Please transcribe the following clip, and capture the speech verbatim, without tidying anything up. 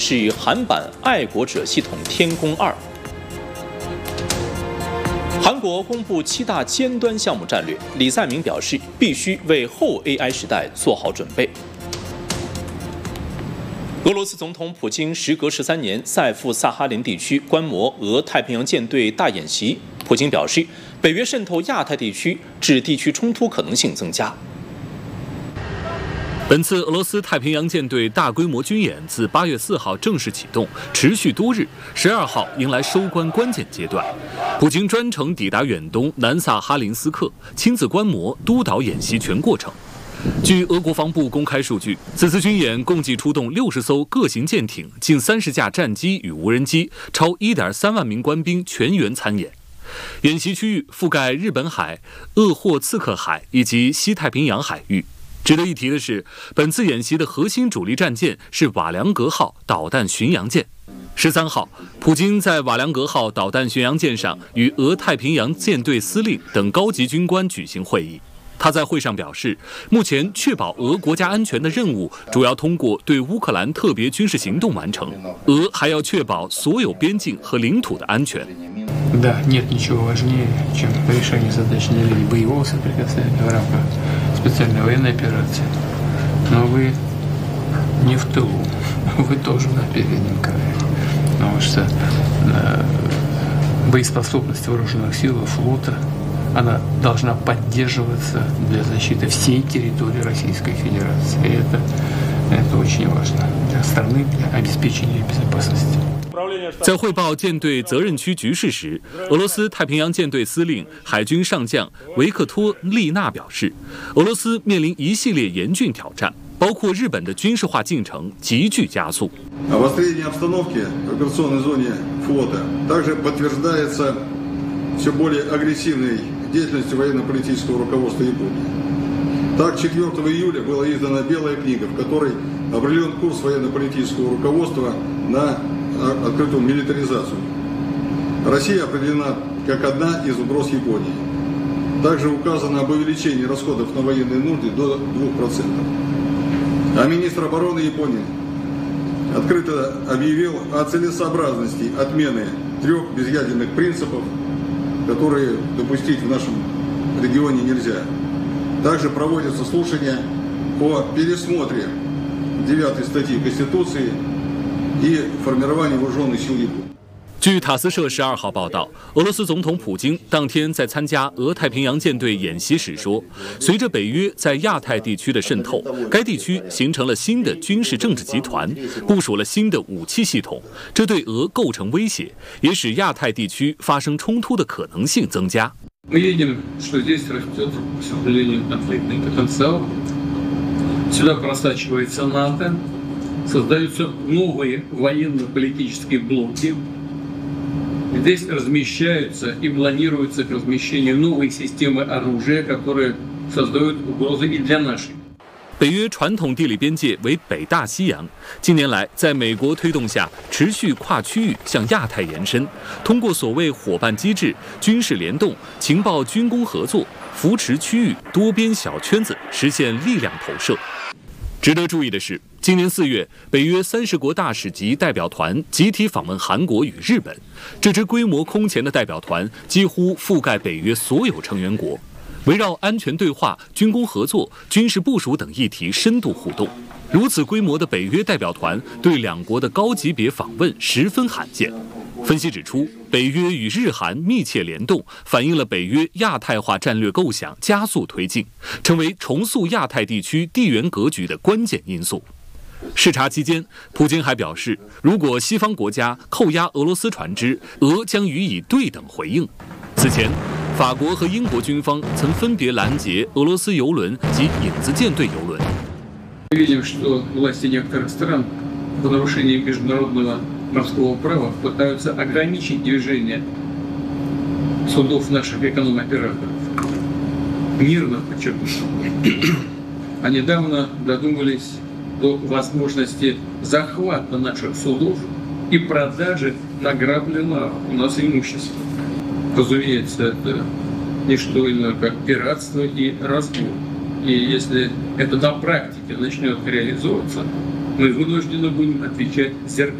是韩版爱国者系统天宫二。韩国公布七大尖端项目战略，李在明表示必须为后 A I 时代做好准备。俄罗斯总统普京时隔十三年再赴萨哈林地区观摩俄太平洋舰队大演习。普京表示，北约渗透亚太地区，致地区冲突可能性增加。本次俄罗斯太平洋舰队大规模军演自八月四号正式启动，持续多日，十二号迎来收官关键阶段。普京专程抵达远东南萨哈林斯克，亲自观摩督导演习全过程。据俄国防部公开数据，此次军演共计出动六十艘各型舰艇、近三十架战机与无人机，超一点三万名官兵全员参演。演习区域覆盖日本海、鄂霍次克海以及西太平洋海域。值得一提的是，本次演习的核心主力战舰是瓦良格号导弹巡洋舰。十三号，普京在瓦良格号导弹巡洋舰上与俄太平洋舰队司令等高级军官举行会议。他在会上表示，目前确保俄国家安全的任务主要通过对乌克兰特别军事行动完成，俄还要确保所有边境和领土的安全。 Да, нет ничего важнее, чем решение задач на линии боевого соприкосновения в рамках специальной военной операции. Но вы не в тылу, вы тоже на переднем крае. Потому что э, боеспособность вооруженных сил и флота, она должна поддерживаться для защиты всей территории Российской Федерации. И это, это очень важно для страны, для обеспечения безопасности. 在汇报舰队责任区局势时，俄罗斯太平洋舰队司令海军上将维克托·利纳表示，俄罗斯面临一系列严峻挑战，包括日本的军事化进程急剧加速。 Обострение обстановки в операционной зоне флота также подтверждается все более агрессивной деятельностью военно-политического руководства Японии. Так, четвёртого июля была издана белая книга, в которой определен курс военно-политического руководства на открытую милитаризацию. Россия определена как одна из угроз Японии. Также указано об увеличении расходов на военные нужды до двух процентов. А министр обороны Японии открыто объявил о целесообразности отмены трех безъядерных принципов, которые допустить в нашем регионе нельзя. Также проводятся слушания о пересмотре девятой статьи Конституции и формировании вооруженных сил Японии. 据塔斯社十二号报道，俄罗斯总统普京当天在参加俄太平洋舰队演习时说，随着北约在亚太地区的渗透，该地区形成了新的军事政治集团，部署了新的武器系统，这对俄构成威胁，也使亚太地区发生冲突的可能性增加。 Мы видим, что здесь растет, к сожалению, конфликтный потенциал. Сюда просачивается НАТО, создаются новые военно-политические блоки. Здесь размещаются и планируется размещение новой системы оружия, которые создают угрозы и для нашей. 北约传统地理边界为北大西洋，近年来在美国推动下，持续跨区域向亚太延伸，通过所谓伙伴机制、军事联动、情报军工合作，扶持区域多边小圈子，实现力量投射。值得注意的是，今年四月，北约三十国大使级代表团集体访问韩国与日本，这支规模空前的代表团几乎覆盖北约所有成员国。围绕安全对话、军工合作、军事部署等议题深度互动，如此规模的北约代表团对两国的高级别访问十分罕见。分析指出，北约与日韩密切联动，反映了北约亚太化战略构想加速推进，成为重塑亚太地区地缘格局的关键因素。视察期间，普京还表示，如果西方国家扣押俄罗斯船只，俄将予以对等回应。此前，法国和英国军方曾分别拦截俄罗斯油轮及影子舰队油轮。 Видим, что власти некоторых стран в нарушении международного морского права пытаются ограничить движение судов наших эконом-операторов. Мирно, подчеркну. А недавно додумались до возможности захвата наших судов и продажи награбленного у нас имущества. Разумеется, это не что иное, как пиратство и разбой. И если это на практике начнет реализовываться, мы вынуждены будем отвечать зеркально.